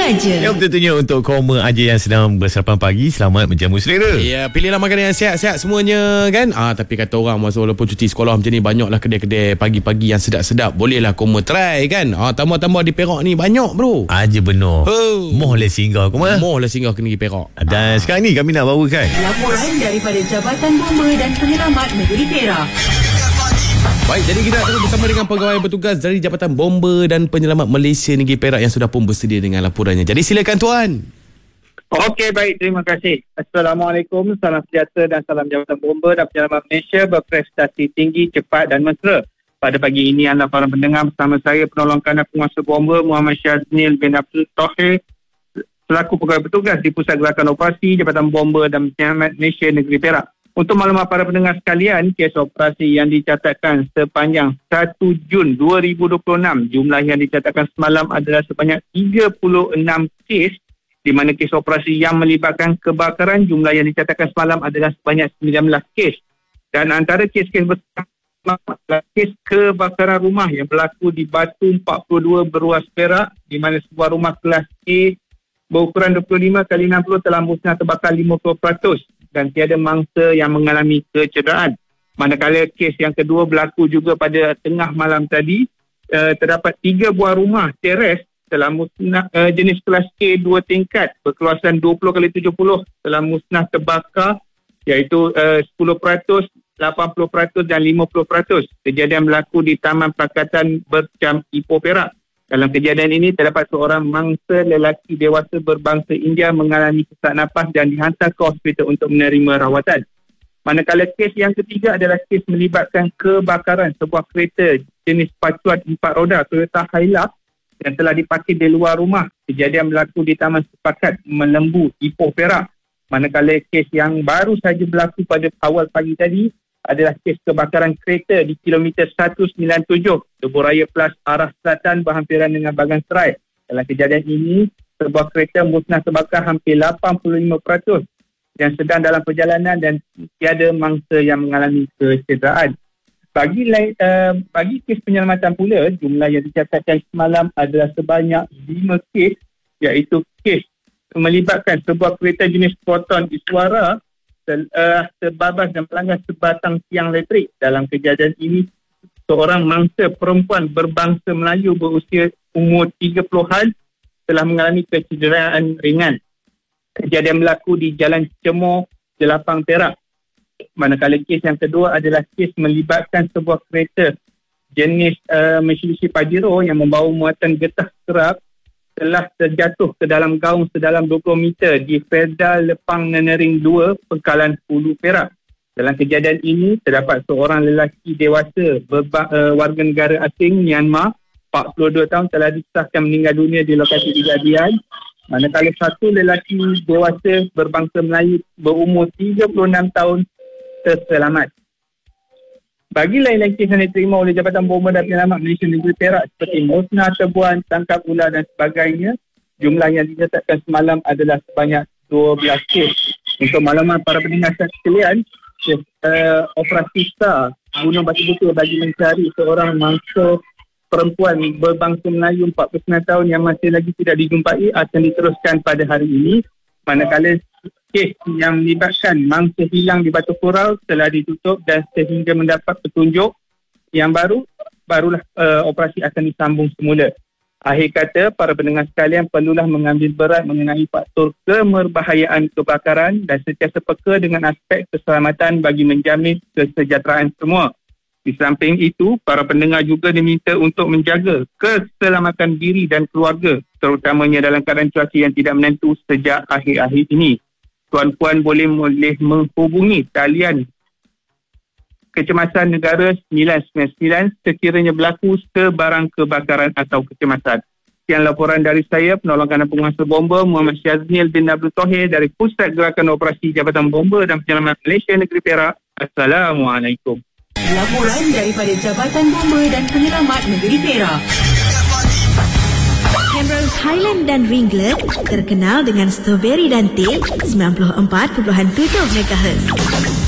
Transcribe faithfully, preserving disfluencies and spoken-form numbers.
saja. Yang tentunya untuk koma aja yang sedang bersarapan pagi, selamat menjamu selera. Ya, pilihlah makanan yang sihat-sihat semuanya kan. Ah, tapi kata orang masa walaupun cuti sekolah macam ni, banyaklah kedai-kedai pagi-pagi yang sedap-sedap. Bolehlah koma try kan. Ah, tambah-tambah di Perak ni banyak bro. Aja benar. Oh. Moh lah singgah koma. Moh lah singgah ke negeri Perak. Dan ah. sekarang ni kami nak bawakan laporan daripada Jabatan Bomba dan Penyelamat Negeri Perak. Baik, jadi kita terus bersama dengan pegawai bertugas dari Jabatan Bomba dan Penyelamat Malaysia Negeri Perak yang sudah pun bersedia dengan laporannya. Jadi silakan tuan. Okey, baik, terima kasih. Assalamualaikum, salam sejahtera dan salam Jabatan Bomba dan Penyelamat Malaysia berprestasi tinggi, cepat dan mesra. Pada pagi ini anda para pendengar bersama saya penolong kanan penguasa bomba Muhammad Syaznil bin Abdul Tahir selaku pegawai bertugas di Pusat Gerakan Operasi Jabatan Bomba dan Penyelamat Malaysia Negeri Perak. Untuk maklumat para pendengar sekalian, kes operasi yang dicatatkan sepanjang satu Jun dua ribu dua puluh enam, jumlah yang dicatatkan semalam adalah sebanyak tiga puluh enam kes, di mana kes operasi yang melibatkan kebakaran, jumlah yang dicatatkan semalam adalah sebanyak sembilan belas kes. Dan antara kes-kes bersama adalah kes kebakaran rumah yang berlaku di Batu empat puluh dua Beruas Perak, di mana sebuah rumah kelas A berukuran dua puluh lima kali enam puluh telah musnah terbakar lima puluh peratus. Dan tiada mangsa yang mengalami kecederaan. Manakala kes yang kedua berlaku juga pada tengah malam tadi, uh, terdapat tiga buah rumah teres telah musnah, uh, jenis kelas A dua tingkat berkeluasan dua puluh kali tujuh puluh telah musnah terbakar, iaitu uh, sepuluh peratus, lapan puluh peratus dan lima puluh peratus. Kejadian berlaku di Taman Pakatan Bercam Ipoh Perak. Dalam kejadian ini terdapat seorang mangsa lelaki dewasa berbangsa India mengalami sesak nafas dan dihantar ke hospital untuk menerima rawatan. Manakala kes yang ketiga adalah kes melibatkan kebakaran sebuah kereta jenis pacuan empat roda Toyota Hilux yang telah diparkir di luar rumah. Kejadian berlaku di Taman Sepakat Melembu, Ipoh Perak. Manakala kes yang baru saja berlaku pada awal pagi tadi adalah kes kebakaran kereta di kilometer seratus sembilan puluh tujuh Lebuh Raya Plus arah selatan berhampiran dengan Bagan Serai. Dalam kejadian ini, sebuah kereta musnah terbakar hampir lapan puluh lima peratus yang sedang dalam perjalanan dan tiada mangsa yang mengalami kecederaan. Bagi uh, bagi kes penyelamatan pula, jumlah yang dicatatkan semalam adalah sebanyak lima kes, iaitu kes melibatkan sebuah kereta jenis Proton Iswara Uh, terbabas dan melanggar sebatang tiang elektrik. Dalam kejadian ini, seorang mangsa perempuan berbangsa Melayu berusia umur tiga puluhan telah mengalami kecederaan ringan. Kejadian berlaku di Jalan Cemor, Jelapang, Perak. Manakala kes yang kedua adalah kes melibatkan sebuah kereta jenis uh, Mitsubishi Pajero yang membawa muatan getah kerap telah terjatuh ke dalam gaung sedalam dua puluh meter di Ferda Lepang Nenering dua, Pengkalan Hulu, Perak. Dalam kejadian ini, terdapat seorang lelaki dewasa berba- uh, warga negara asing Myanmar, empat puluh dua tahun, telah disahkan meninggal dunia di lokasi kejadian. Manakala satu lelaki dewasa berbangsa Melayu berumur tiga puluh enam tahun terselamat. Bagi lain-lain kes yang diterima oleh Jabatan Bomba dan Penyelamat Malaysia Negeri Perak seperti musnah tebuan, tangkap ular dan sebagainya, jumlah yang dicatatkan semalam adalah sebanyak dua belas kes. Untuk makluman para pendengar sekalian, uh, operasi STAR Gunung Batu Butur bagi mencari seorang mangsa perempuan berbangsa Melayu empat puluh sembilan tahun yang masih lagi tidak dijumpai akan diteruskan pada hari ini. Manakala kes yang melibatkan mangsa hilang di Batu Kurau telah ditutup dan sehingga mendapat petunjuk yang baru, barulah uh, operasi akan disambung semula. Akhir kata, para pendengar sekalian perlulah mengambil berat mengenai faktor kemerbahayaan kebakaran dan sentiasa peka dengan aspek keselamatan bagi menjamin kesejahteraan semua. Di samping itu, para pendengar juga diminta untuk menjaga keselamatan diri dan keluarga, terutamanya dalam keadaan cuaca yang tidak menentu sejak akhir-akhir ini. Tuan-puan boleh boleh menghubungi talian Kecemasan Negara sembilan sembilan sembilan sekiranya berlaku sebarang kebakaran atau kecemasan. Sekian laporan dari saya, penolong kanan penguasa bomba Muhammad Syaznil bin Abdul Tahir dari Pusat Gerakan Operasi Jabatan Bomba dan Penyelamat Malaysia Negeri Perak. Assalamualaikum. Laporan daripada Jabatan Bomba dan Penyelamat Negeri Perak. Camrose Highland dan Ringlet terkenal dengan strawberry dan teh sembilan puluh empat perpuluhan tujuh megahertz.